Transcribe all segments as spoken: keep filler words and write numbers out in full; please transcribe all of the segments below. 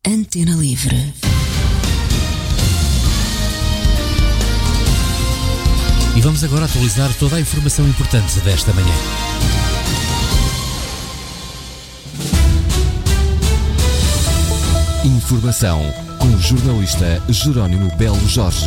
Antena Livre. E vamos agora atualizar toda a informação importante desta manhã. Informação com o jornalista Jerónimo Belo Jorge.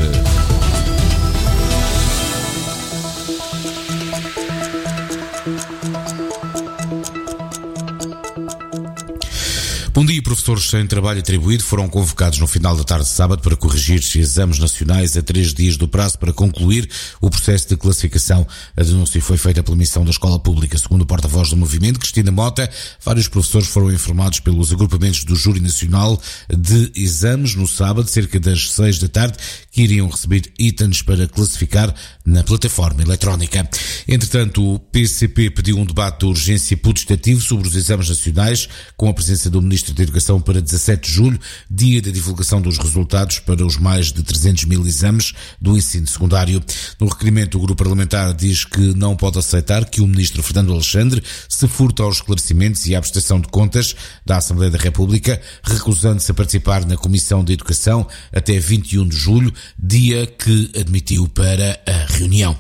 Bom dia, professores sem trabalho atribuído foram convocados no final da tarde de sábado para corrigir exames nacionais a três dias do prazo para concluir o processo de classificação. A denúncia foi feita pela Missão da Escola Pública. Segundo o porta-voz do movimento, Cristina Mota, vários professores foram informados pelos agrupamentos do Júri Nacional de Exames no sábado, cerca das seis da tarde, que iriam receber itens para classificar na plataforma eletrónica. Entretanto, o P C P pediu um debate de urgência putestativo sobre os exames nacionais, com a presença do Ministro da Educação para dezassete de julho, dia da divulgação dos resultados para os mais de trezentos mil exames do ensino secundário. No requerimento, o grupo parlamentar diz que não pode aceitar que o Ministro Fernando Alexandre se furte aos esclarecimentos e à prestação de contas da Assembleia da República, recusando-se a participar na Comissão de Educação até vinte e um de julho, dia que admitiu para a reunião.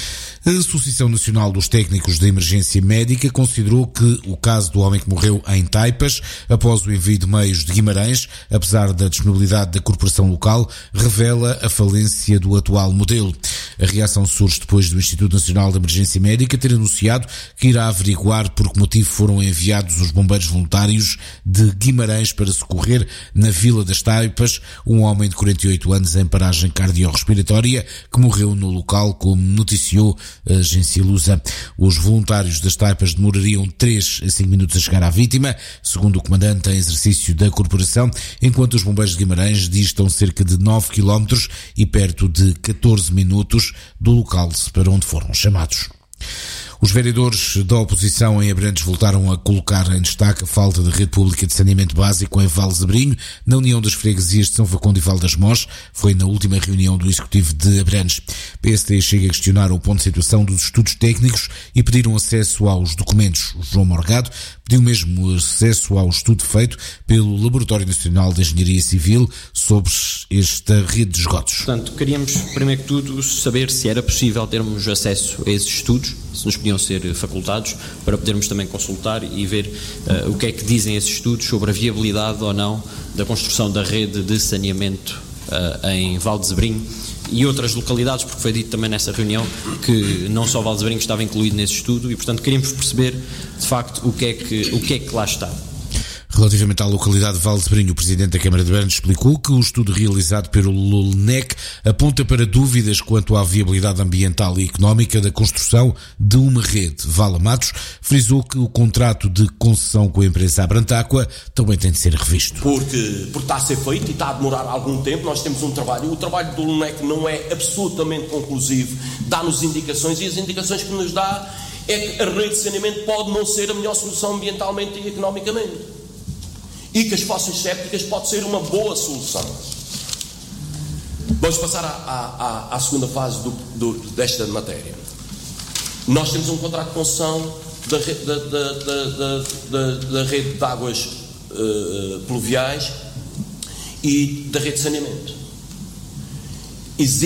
A Associação Nacional dos Técnicos de Emergência Médica considerou que o caso do homem que morreu em Taipas, após o envio de meios de Guimarães, apesar da disponibilidade da corporação local, revela a falência do atual modelo. A reação surge depois do Instituto Nacional de Emergência Médica ter anunciado que irá averiguar por que motivo foram enviados os bombeiros voluntários de Guimarães para socorrer na Vila das Taipas um homem de quarenta e oito anos em paragem cardiorrespiratória que morreu no local, como noticiou a agência Lusa. Os voluntários das Taipas demorariam três a cinco minutos a chegar à vítima, segundo o comandante em exercício da corporação, enquanto os bombeiros de Guimarães distam cerca de nove quilómetros e perto de catorze minutos do local para onde foram chamados. Os vereadores da oposição em Abrantes voltaram a colocar em destaque a falta de rede pública de saneamento básico em Val de Zabrinho, na União das Freguesias de São Facundo e Val das Mós. Foi na última reunião do Executivo de Abrantes. P S D chega a questionar o ponto de situação dos estudos técnicos e pediram acesso aos documentos. João Morgado pediu mesmo acesso ao estudo feito pelo Laboratório Nacional de Engenharia Civil sobre esta rede de esgotos. Portanto, queríamos, primeiro que tudo, saber se era possível termos acesso a esses estudos, se nos podiam ser facultados, para podermos também consultar e ver uh, o que é que dizem esses estudos sobre a viabilidade ou não da construção da rede de saneamento uh, em Val de Zabrinho e outras localidades, porque foi dito também nessa reunião que não só Val de Zabrinho estava incluído nesse estudo e, portanto, queríamos perceber, de facto, o que é que, o que é que lá está. Relativamente à localidade de Val de Zabrinho, o Presidente da Câmara de Abrantes explicou que o estudo realizado pelo LULNEC aponta para dúvidas quanto à viabilidade ambiental e económica da construção de uma rede. Vala Matos frisou que o contrato de concessão com a empresa Abrantáqua também tem de ser revisto. Porque, porque está a ser feito e está a demorar algum tempo, nós temos um trabalho, o trabalho do LULNEC não é absolutamente conclusivo, dá-nos indicações e as indicações que nos dá é que a rede de saneamento pode não ser a melhor solução ambientalmente e economicamente. E que as fossas sépticas pode ser uma boa solução. Vamos passar à, à, à segunda fase do, do, desta matéria. Nós temos um contrato de concessão da, da, da, da, da, da rede de águas uh, pluviais e da rede de saneamento. Existe